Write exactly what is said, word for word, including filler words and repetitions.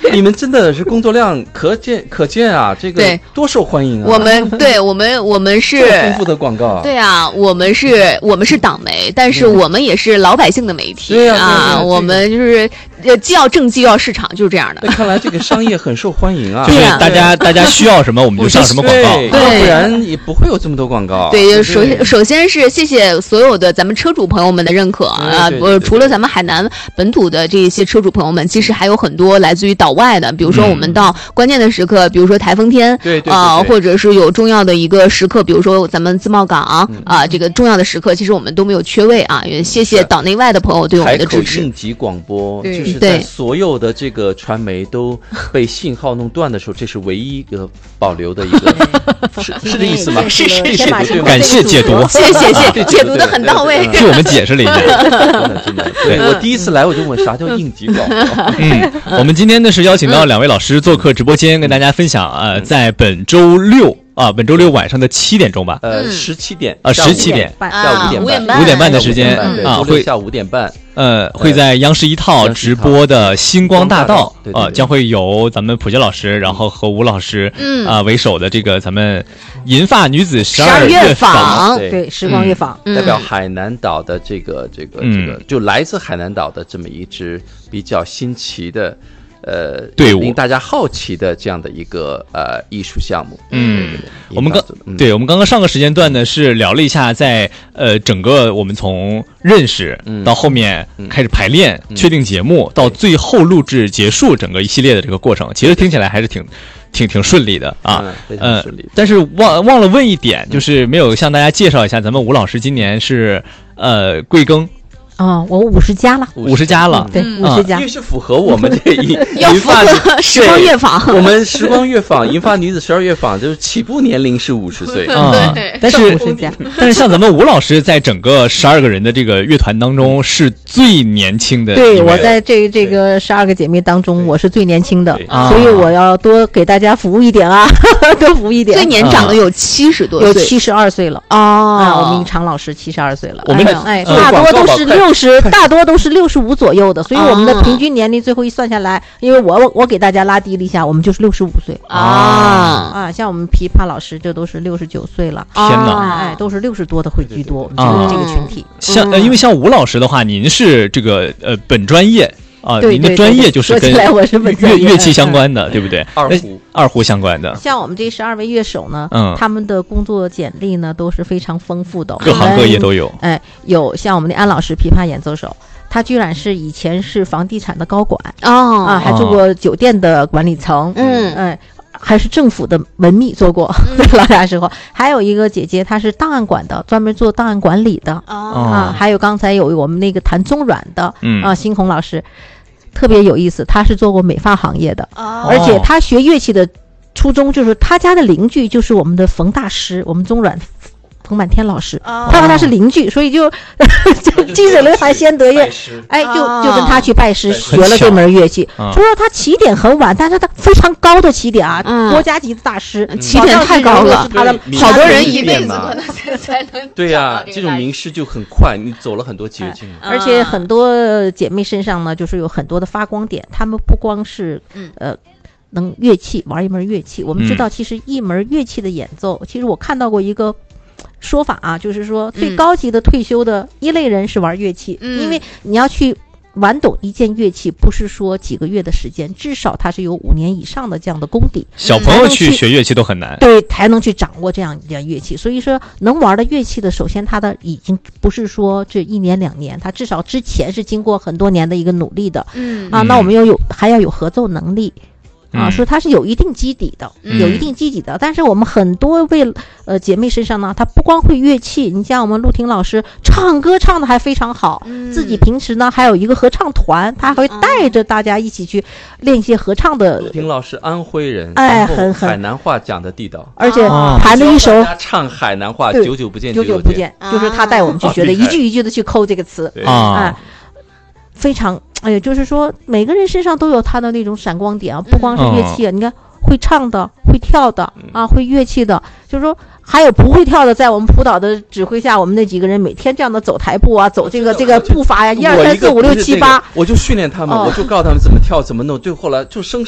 你们真的是工作量可见可见啊，这个多受欢迎啊！ 我们对我们我们是丰富的广告啊， 对啊，我们是我们是党媒，但是我们也是老百姓的媒体、 嗯、啊, 啊、 啊， 我们就是呃既要政绩又要市场，就是这样的。 看来这个商业很受欢迎啊， 就是大家大家需要什么我们就上什么广告， 对，要不然也不会有这么多广告。 对，首先首先是谢谢所有的咱们车主朋友们的认可啊，呃，除了咱们海南本土的这些车主朋友们，其实还有很多来自于岛外的，比如说我们到关键的时刻，嗯、比如说台风天， 对对啊、呃，或者是有重要的一个时刻，比如说咱们自贸港啊、嗯呃，这个重要的时刻，其实我们都没有缺位啊，也谢谢岛内外的朋友对我们的支持。 应急广播就是在所有的这个传媒都被信号弄断的时候，这是唯一一个保留的一个，是是这意思吗？ 是是是， 感谢解读， 谢谢谢谢，解读的很到位， 替我们解释了一下。 真的真的，对我第一次来我就问啥叫应急广播。 嗯，我们今天呢是邀请到两位老师做客直播间，跟大家分享呃，在本周六。啊，本周六晚上的七点钟吧， 呃，十七点啊，十七点， 下午五点半， 五点半的时间啊， 会下午五点半， 呃，会在央视一套直播的星光大道啊，将会由咱们普杰老师，然后和吴老师啊为首的这个咱们银发女子十二月坊， 对，时光乐坊， 代表海南岛的这个这个这个，就来自海南岛的这么一支比较新奇的。呃， 队伍令大家好奇的这样的一个呃艺术项目。 嗯，我们刚、嗯、对我们刚刚上个时间段呢是聊了一下在呃整个我们从认识到后面开始排练、嗯、确定节目、嗯、到最后录制结束整个一系列的这个过程，其实听起来还是挺挺挺顺利的啊， 嗯，非常顺利的。 呃、但是忘忘了问一点，就是没有向大家介绍一下，咱们吴老师今年是呃贵庚。 哦，我五十加了， 五十加了， 对，五十加， 因为是符合我们这银要符合时光乐坊， 我们时光乐坊银发女子十二乐坊就是起步年龄是五十岁啊，但是但是像咱们吴老师在整个十二个人的这个乐团当中是最年轻的， 对，我在这这个十二个姐妹当中我是最年轻的，所以我要多给大家服务一点啊，多服务一点。 最年长的有七十多岁， 有七十二岁了啊，我们常老师七十二岁了， 我们哎，大多都是六。六十大多都是六十五左右的，所以我们的平均年龄最后一算下来，因为我我给大家拉低了一下，我们就是六十五岁啊啊！像我们琵琶老师这都是六十九岁了， 天哪！ 哎，都是六十多的会居多，我们这个这个群体。 像呃，因为像吴老师的话，您是这个呃本专业。啊，您的专业就是跟乐乐器相关的，对不对？ 二胡， 二胡相关的。 像我们这十二位乐手呢，嗯，他们的工作简历呢都是非常丰富的， 各行各业都有。 哎，有像我们的安老师，琵琶演奏手，他居然是以前是房地产的高管哦， 啊，还做过酒店的管理层，嗯，哎。还是政府的文秘做过，在老家时候，还有一个姐姐，她是档案馆的，专门做档案管理的、哦、啊。还有刚才有我们那个弹中阮的，嗯啊，新红老师特别有意思，她是做过美发行业的，哦、而且她学乐器的初衷就是她家的邻居就是我们的冯大师，我们中阮。彭满天老师，他和他是邻居，所以就积水流还先得月，哎，就就跟他去拜师，学了这门乐器。说说他起点很晚，但是他非常高的起点啊，国家级的大师， 起点太高了， 他的好多人一辈子可能才能。 对呀，这种名师就很快，你走了很多捷径。 而且很多姐妹身上呢，就是有很多的发光点，她们不光是呃。能乐器玩一门乐器，我们知道其实一门乐器的演奏，其实我看到过一个说法啊，就是说最高级的退休的一类人是玩乐器，嗯、因为你要去玩懂一件乐器，不是说几个月的时间，至少它是有五年以上的这样的功底。 小朋友去学乐器都很难， 对，才能去掌握这样一件乐器。所以说，能玩的乐器的，首先它的已经不是说这一年两年，它至少之前是经过很多年的一个努力的。嗯啊，那我们要有还要有合奏能力。啊，说它是有一定基底的，嗯、有一定基底的。但是我们很多位呃姐妹身上呢，她不光会乐器，你像我们陆婷老师唱歌唱的还非常好，嗯、自己平时呢还有一个合唱团，她会带着大家一起去练一些合唱的。 陆婷老师安徽人， 哎，很很海南话讲的地道， 而且弹了一首、 啊、唱海南话，久久不见， 久久不见，就是他带我们去学的，一句一句的去抠这个词啊。哎非常，哎呀，就是说每个人身上都有他的那种闪光点啊，不光是乐器啊，嗯、你看会唱的、会跳的啊，会乐器的，就是说还有不会跳的，在我们普导的指挥下，我们那几个人每天这样的走台步啊，走这个这个步伐呀，一二三四五六七八， 我就训练他们，哦、我就告诉他们怎么跳怎么弄，最后来就生